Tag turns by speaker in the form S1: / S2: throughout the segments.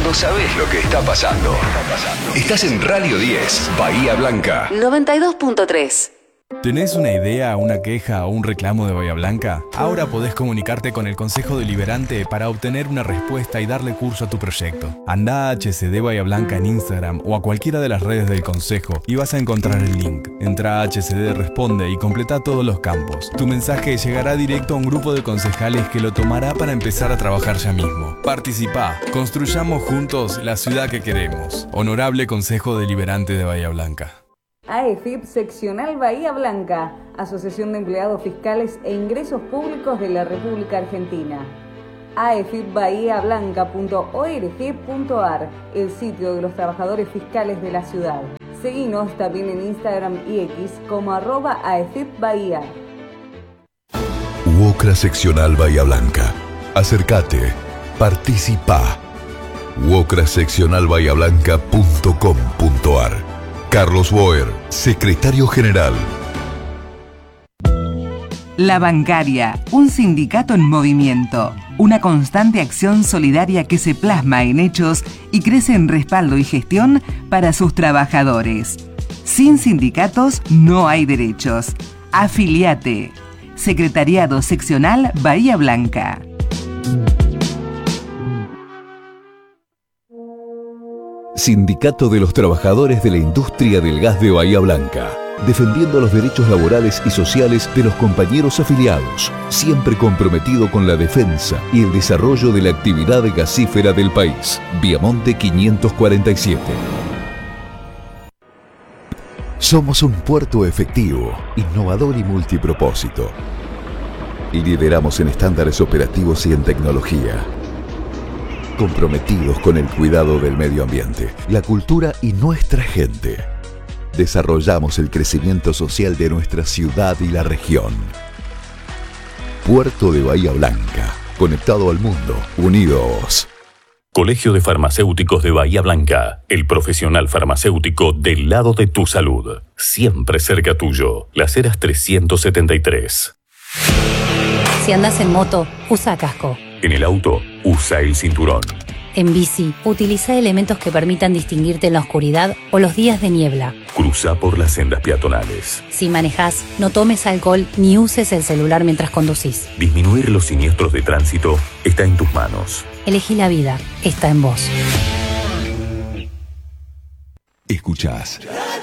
S1: no sabés lo que está pasando. Estás en Radio 10, Bahía Blanca.
S2: 92.3.
S3: ¿Tenés una idea, una queja o un reclamo de Bahía Blanca? Ahora podés comunicarte con el Consejo Deliberante para obtener una respuesta y darle curso a tu proyecto. Andá a HCD Bahía Blanca en Instagram o a cualquiera de las redes del Consejo y vas a encontrar el link. Entrá a HCD Responde y completa todos los campos. Tu mensaje llegará directo a un grupo de concejales que lo tomará para empezar a trabajar ya mismo. Participá, construyamos juntos la ciudad que queremos. Honorable Consejo Deliberante de Bahía Blanca.
S4: AEFIP Seccional Bahía Blanca, Asociación de Empleados Fiscales e Ingresos Públicos de la República Argentina. afipbahiablanca.org.ar, el sitio de los trabajadores fiscales de la ciudad. Seguinos también en Instagram y X como @AEFIPBahía.
S5: UOCRA Seccional Bahía Blanca. Acércate, participa. uocraseccionalbahiablanca.com.ar. Carlos Boer, secretario general.
S6: La Bancaria, un sindicato en movimiento, una constante acción solidaria que se plasma en hechos y crece en respaldo y gestión para sus trabajadores. Sin sindicatos no hay derechos. Afiliate. Secretariado Seccional Bahía Blanca.
S5: Sindicato de los Trabajadores de la Industria del Gas de Bahía Blanca, defendiendo los derechos laborales y sociales de los compañeros afiliados, siempre comprometido con la defensa y el desarrollo de la actividad gasífera del país. Viamonte 547. Somos un puerto efectivo, innovador y multipropósito. Lideramos en estándares operativos y en tecnología. Comprometidos con el cuidado del medio ambiente, la cultura y nuestra gente. Desarrollamos el crecimiento social de nuestra ciudad y la región. Puerto de Bahía Blanca, conectado al mundo, unidos.
S7: Colegio de Farmacéuticos de Bahía Blanca, el profesional farmacéutico del lado de tu salud. Siempre cerca tuyo, Las Heras 373.
S8: Si andás en moto, usa casco.
S7: En el auto, usa el cinturón.
S8: En bici, utiliza elementos que permitan distinguirte en la oscuridad o los días de niebla.
S7: Cruza por las sendas peatonales.
S8: Si manejás, no tomes alcohol ni uses el celular mientras conducís.
S7: Disminuir los siniestros de tránsito está en tus manos.
S8: Elegí la vida, está en vos.
S5: Escuchás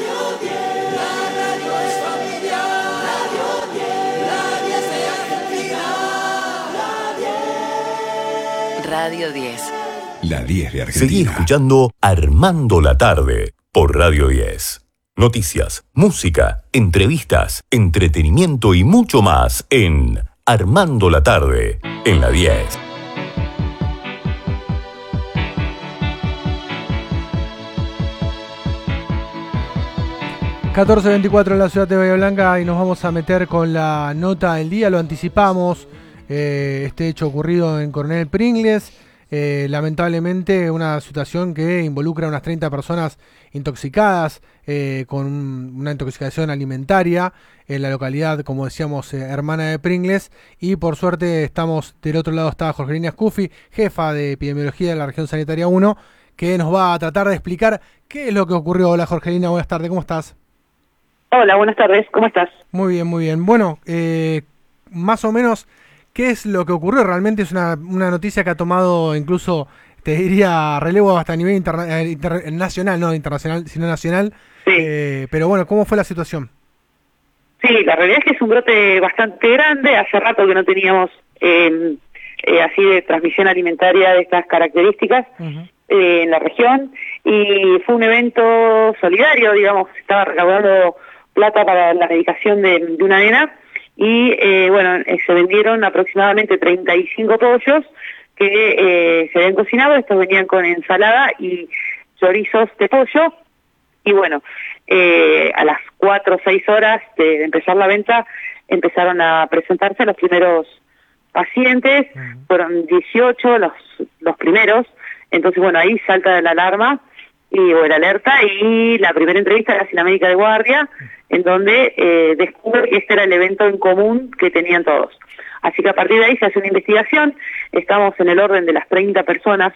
S2: Radio 10.
S5: La 10 de Argentina.
S7: Seguí escuchando Armando la Tarde por Radio 10. Noticias, música, entrevistas, entretenimiento y mucho más en Armando la Tarde en la 10.
S9: (14:24) en la ciudad de Bahía Blanca y nos vamos a meter con la nota del día. Lo anticipamos. Este hecho ocurrido en Coronel Pringles, lamentablemente una situación que involucra a unas 30 personas intoxicadas con una intoxicación alimentaria en la localidad, como decíamos, hermana de Pringles, y por suerte estamos del otro lado, está Jorgelina Scufi, jefa de epidemiología de la región sanitaria 1, que nos va a tratar de explicar qué es lo que ocurrió. Hola Jorgelina, buenas tardes, ¿cómo estás?
S10: Hola, buenas tardes, ¿cómo estás?
S9: Muy bien, muy bien. Bueno, más o menos, ¿qué es lo que ocurrió? Realmente es una noticia que ha tomado incluso, te diría, relevo hasta a nivel nacional, no internacional, sino nacional. Sí. Pero bueno, ¿cómo fue la situación?
S10: Sí, la realidad es que es un brote bastante grande. Hace rato que no teníamos así de transmisión alimentaria de estas características en la región. Y fue un evento solidario, digamos, estaba recaudando plata para la medicación de una nena. Y bueno, se vendieron aproximadamente 35 pollos que se habían cocinado. Estos venían con ensalada y chorizos de pollo. Y bueno, a las 4 o 6 horas de empezar la venta, empezaron a presentarse los primeros pacientes. Fueron 18 los primeros. Entonces, bueno, ahí salta la alarma o la alerta, y la primera entrevista la hace la médica de guardia, en donde descubre que este era el evento en común que tenían todos. Así que a partir de ahí se hace una investigación. Estamos en el orden de las 30 personas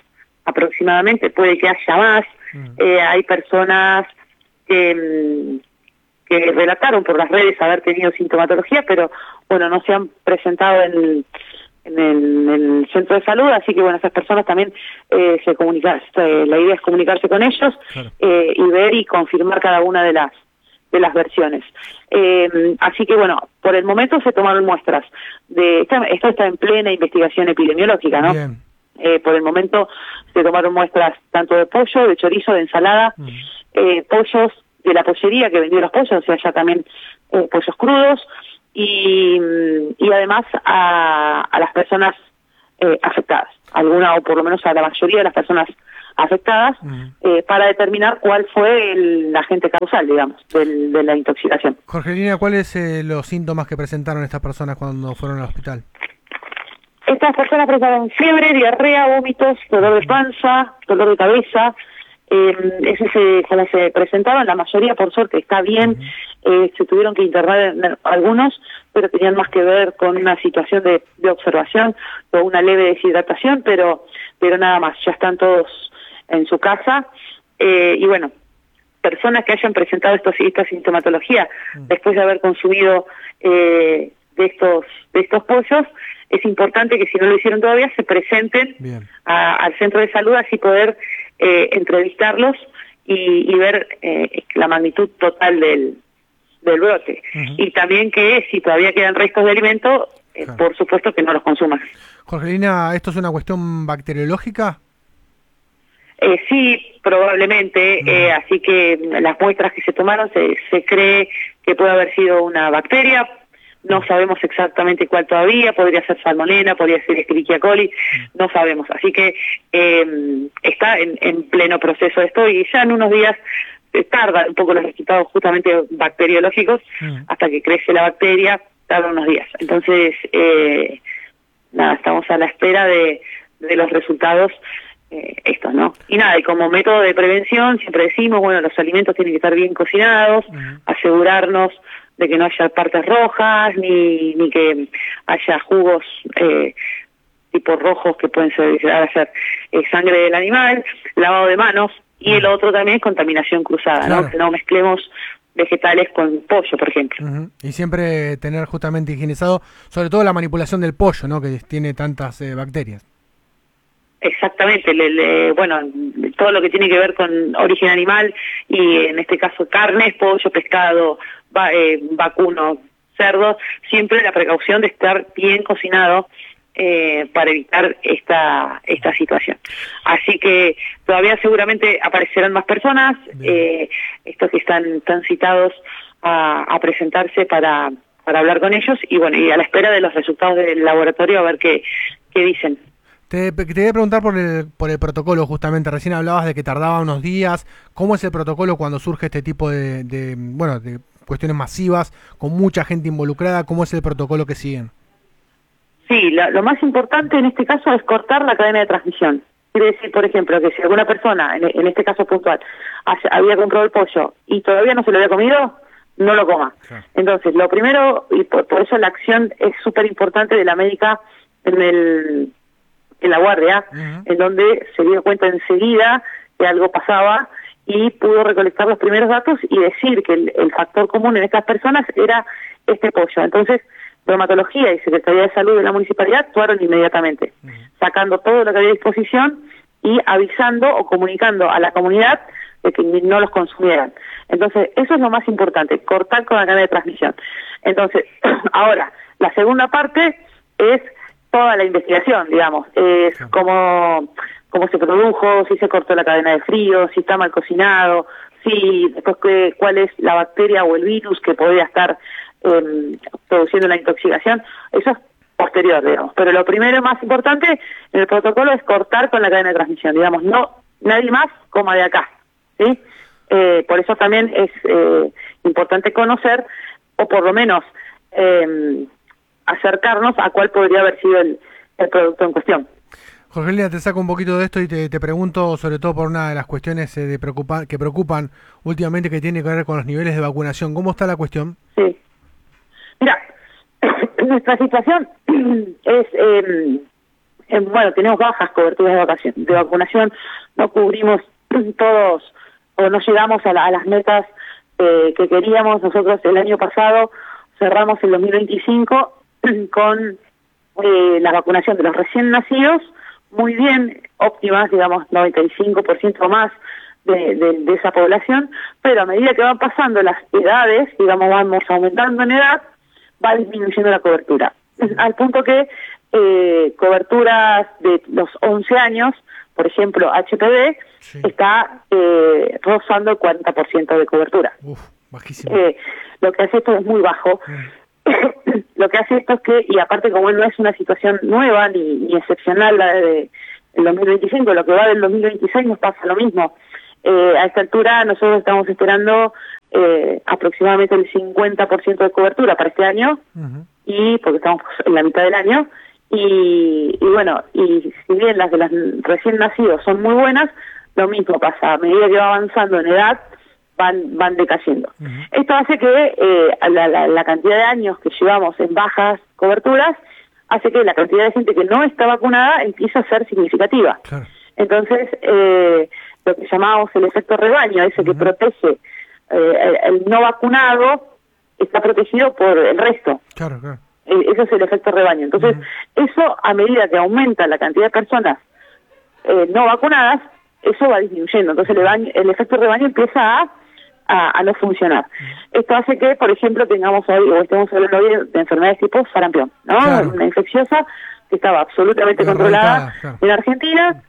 S10: aproximadamente, puede que haya más. Hay personas que relataron por las redes haber tenido sintomatología, pero bueno, no se han presentado en el centro de salud, así que bueno, esas personas también la idea es comunicarse con ellos, claro, y ver y confirmar cada una de las versiones. Así que bueno, por el momento se tomaron muestras esto está en plena investigación epidemiológica, ¿no? Por el momento se tomaron muestras tanto de pollo, de chorizo, de ensalada, pollos de la pollería que vendió los pollos, o sea, ya también pollos crudos, y además a las personas afectadas, alguna o por lo menos a la mayoría de las personas afectadas, para determinar cuál fue el agente causal, digamos, de la intoxicación.
S9: Jorgelina, ¿cuáles los síntomas que presentaron estas personas cuando fueron al hospital?
S10: Estas personas presentaron fiebre, diarrea, vómitos, dolor de panza, dolor de cabeza. Como se presentaron, la mayoría por suerte está bien. Se tuvieron que internar algunos, pero tenían más que ver con una situación de observación o una leve deshidratación, pero nada más, ya están todos en su casa. Y bueno, personas que hayan presentado esta sintomatología después de haber consumido de estos pollos, es importante que si no lo hicieron todavía se presenten al centro de salud, así poder entrevistarlos y ver la magnitud total del brote. Y también que si todavía quedan restos de alimento, por supuesto que no los consuman.
S9: Jorgelina, ¿esto es una cuestión bacteriológica?
S10: Sí, probablemente, así que las muestras que se tomaron se cree que puede haber sido una bacteria. No sabemos exactamente cuál todavía, podría ser salmonela, podría ser Escherichia coli, no sabemos. Así que está en pleno proceso esto y ya en unos días tarda un poco los resultados justamente bacteriológicos, hasta que crece la bacteria, tarda unos días. Entonces, nada, estamos a la espera de los resultados estos, ¿no? Y nada, y como método de prevención siempre decimos, bueno, los alimentos tienen que estar bien cocinados, asegurarnos de que no haya partes rojas, ni que haya jugos tipo rojos que pueden llegar a ser sangre del animal, lavado de manos, y el otro también es contaminación cruzada, claro, ¿no? Que no mezclemos vegetales con pollo, por ejemplo.
S9: Y siempre tener justamente higienizado, sobre todo la manipulación del pollo, ¿no? Que tiene tantas bacterias.
S10: Exactamente, bueno, todo lo que tiene que ver con origen animal y en este caso carnes, pollo, pescado, vacuno, cerdo, siempre la precaución de estar bien cocinado para evitar esta situación. Así que todavía seguramente aparecerán más personas, estos que están citados a presentarse para hablar con ellos y bueno, y a la espera de los resultados del laboratorio a ver qué dicen.
S9: Te voy a preguntar por el protocolo justamente, recién hablabas de que tardaba unos días. ¿Cómo es el protocolo cuando surge este tipo de cuestiones masivas, con mucha gente involucrada? ¿Cómo es el protocolo que siguen?
S10: Sí, lo más importante en este caso es cortar la cadena de transmisión. Quiere decir, por ejemplo, que si alguna persona, en este caso puntual, había comprado el pollo y todavía no se lo había comido, no lo coma. Claro. Entonces, lo primero, y por eso la acción es súper importante de la médica en la guardia, en donde se dio cuenta enseguida que algo pasaba y pudo recolectar los primeros datos y decir que el factor común en estas personas era este pollo. Entonces, Bromatología y Secretaría de Salud de la Municipalidad actuaron inmediatamente, sacando todo lo que había a disposición y avisando o comunicando a la comunidad de que no los consumieran. Entonces, eso es lo más importante, cortar con la cadena de transmisión. Entonces, ahora, la segunda parte es toda la investigación, digamos, es cómo se produjo, si se cortó la cadena de frío, si está mal cocinado, si después cuál es la bacteria o el virus que podría estar produciendo la intoxicación. Eso es posterior, digamos. Pero lo primero más importante en el protocolo es cortar con la cadena de transmisión, digamos, no nadie más coma de acá, ¿sí? Por eso también es importante conocer, o por lo menos acercarnos a cuál podría haber sido el producto en cuestión.
S9: Jorgelina, te saco un poquito de esto y te pregunto sobre todo por una de las cuestiones que preocupan últimamente, que tiene que ver con los niveles de vacunación. ¿Cómo está la cuestión?
S10: Sí. Mira, nuestra situación es bueno, tenemos bajas coberturas de vacunación, no cubrimos todos, o no llegamos a las metas que queríamos. Nosotros el año pasado cerramos el 2025 con la vacunación de los recién nacidos, muy bien, óptimas, digamos, 95% más de esa población, pero a medida que van pasando las edades, digamos, vamos aumentando en edad, va disminuyendo la cobertura. Al punto que coberturas de los 11 años, por ejemplo, HPV, está rozando el 40% de cobertura.
S9: Bajísimo.
S10: Lo que hace esto es muy bajo. Lo que hace esto es que, y aparte como no es una situación nueva ni excepcional la de el 2025, lo que va del 2026 nos pasa lo mismo. A esta altura nosotros estamos esperando aproximadamente el 50% de cobertura para este año, y porque estamos en la mitad del año, y bueno, y si bien las de los recién nacidos son muy buenas, lo mismo pasa, a medida que va avanzando en edad, van decayendo. Esto hace que la cantidad de años que llevamos en bajas coberturas hace que la cantidad de gente que no está vacunada empiece a ser significativa. Claro. Entonces, lo que llamamos el efecto rebaño, ese que protege el no vacunado, está protegido por el resto. Claro, claro. Ese es el efecto rebaño. Entonces, eso a medida que aumenta la cantidad de personas no vacunadas, eso va disminuyendo. Entonces, el efecto rebaño empieza a no funcionar. Esto hace que, por ejemplo, tengamos hoy, o estemos hablando hoy de enfermedades tipo sarampión, ¿no? Claro. Una infecciosa que estaba absolutamente controlada en Argentina,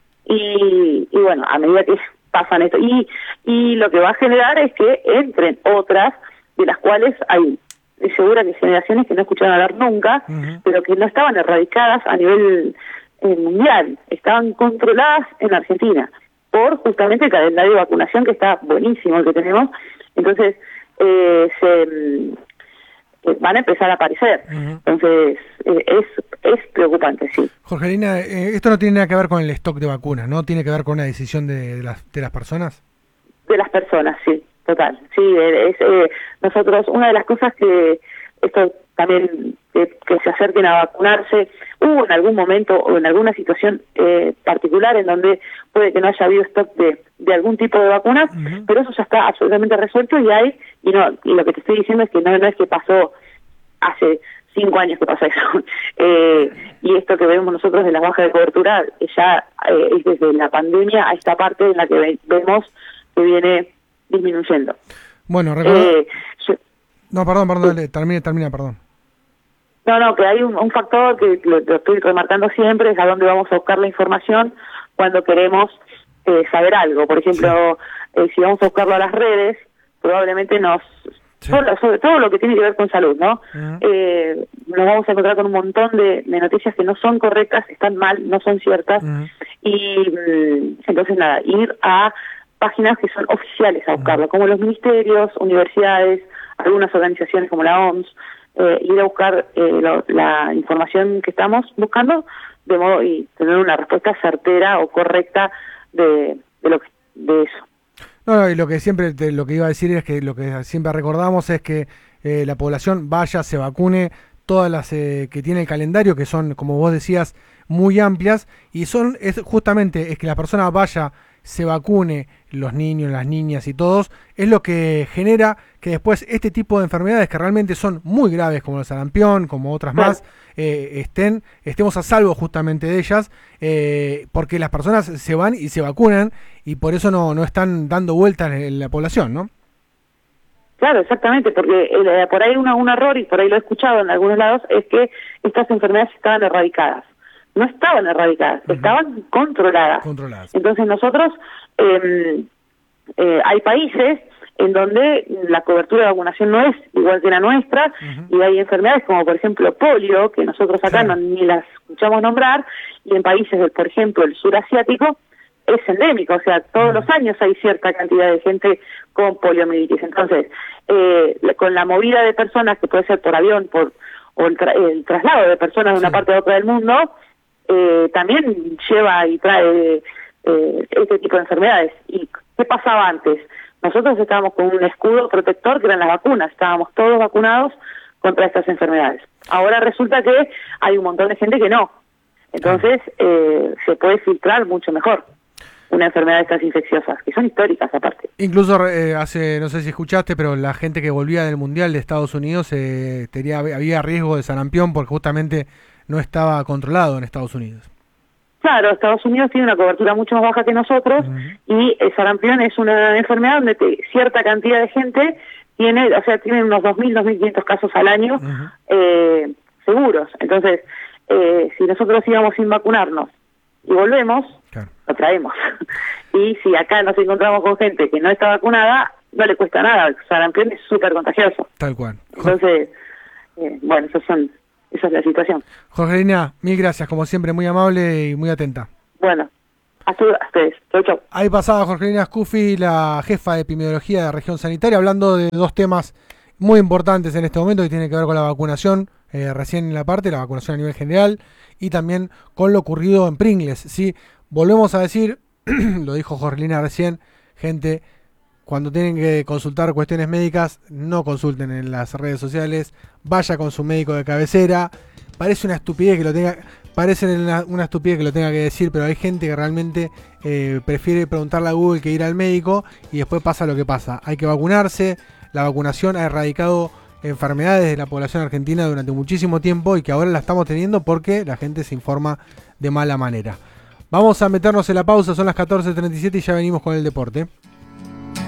S10: y bueno, a medida que pasan esto, y lo que va a generar es que entren otras, de las cuales hay, estoy segura que generaciones que no escucharon hablar nunca, pero que no estaban erradicadas a nivel mundial, estaban controladas en Argentina, por justamente el calendario de vacunación que está buenísimo el que tenemos. Entonces van a empezar a aparecer. Entonces es preocupante, sí.
S9: Jorgelina, esto no tiene nada que ver con el stock de vacunas, ¿no? ¿Tiene que ver con una decisión de las personas? De las personas, sí, total. Sí, nosotros, una de las cosas que esto también que se acerquen a vacunarse, hubo en algún momento o en alguna situación particular en donde puede que no haya habido stock de algún tipo de vacunas, pero eso ya está absolutamente resuelto y lo que te estoy diciendo es que no es que pasó hace 5 años que pasó eso. Y esto que vemos nosotros de las bajas de cobertura ya es desde la pandemia a esta parte en la que vemos que viene disminuyendo. Bueno, no, perdón, termina, perdón.
S10: No, que hay un factor que lo estoy remarcando siempre, es a dónde vamos a buscar la información cuando queremos saber algo. Por ejemplo, si vamos a buscarlo a las redes, probablemente sobre todo lo que tiene que ver con salud, ¿no? Nos vamos a encontrar con un montón de noticias que no son correctas, están mal, no son ciertas, y entonces nada, ir a páginas que son oficiales a buscarlo, como los ministerios, universidades, algunas organizaciones como la OMS, ir a buscar la información que estamos buscando de modo y tener una respuesta certera o correcta de eso.
S9: No, y lo que iba a decir es que lo que siempre recordamos es que la población vaya, se vacune, todas las que tiene el calendario, que son, como vos decías, muy amplias, y es que la persona vaya, se vacune, los niños, las niñas y todos, es lo que genera que después este tipo de enfermedades que realmente son muy graves, como el sarampión, como otras más, estemos a salvo justamente de ellas, porque las personas se van y se vacunan, y por eso no están dando vueltas en la población, ¿no?
S10: Claro, exactamente, porque por ahí un error, y por ahí lo he escuchado en algunos lados, es que estas enfermedades estaban erradicadas. No estaban erradicadas, estaban controladas. Entonces nosotros, hay países en donde la cobertura de vacunación no es igual que la nuestra, y hay enfermedades como por ejemplo polio, que nosotros acá ni las escuchamos nombrar, y en países, por ejemplo, el surasiático, es endémico, o sea, todos los años hay cierta cantidad de gente con poliomielitis. Entonces, con la movida de personas, que puede ser por avión, o el traslado de personas de una parte a otra del mundo, también lleva y trae este tipo de enfermedades. ¿Y qué pasaba antes? Nosotros estábamos con un escudo protector que eran las vacunas, estábamos todos vacunados contra estas enfermedades. Ahora resulta que hay un montón de gente que no. Entonces, se puede filtrar mucho mejor una enfermedad de estas infecciosas, que son históricas aparte.
S9: Incluso no sé si escuchaste, pero la gente que volvía del Mundial de Estados Unidos había riesgo de sarampión porque justamente no estaba controlado en Estados Unidos.
S10: Claro, Estados Unidos tiene una cobertura mucho más baja que nosotros, y el sarampión es una enfermedad donde cierta cantidad de gente tiene unos 2.000, 2.500 casos al año seguros. Entonces, si nosotros íbamos sin vacunarnos y volvemos, lo traemos. Y si acá nos encontramos con gente que no está vacunada, no le cuesta nada. El sarampión es súper contagioso.
S9: Tal cual.
S10: Entonces, bueno, esa es la situación.
S9: Jorgelina, mil gracias, como siempre, muy amable y muy atenta.
S10: Bueno, a ustedes. Chau, chau.
S9: Ahí pasaba Jorgelina Scufi, la jefa de epidemiología de la región sanitaria, hablando de dos temas muy importantes en este momento que tienen que ver con la vacunación, recién en la vacunación a nivel general, y también con lo ocurrido en Pringles, ¿sí? Volvemos a decir, lo dijo Jorgelina recién, gente, cuando tienen que consultar cuestiones médicas, no consulten en las redes sociales, vaya con su médico de cabecera. Parece una estupidez que lo tenga que decir, pero hay gente que realmente prefiere preguntarle a Google que ir al médico, y después pasa lo que pasa. Hay que vacunarse. La vacunación ha erradicado enfermedades de la población argentina durante muchísimo tiempo, y que ahora la estamos teniendo porque la gente se informa de mala manera. Vamos a meternos en la pausa, son las 14:37 y ya venimos con el deporte.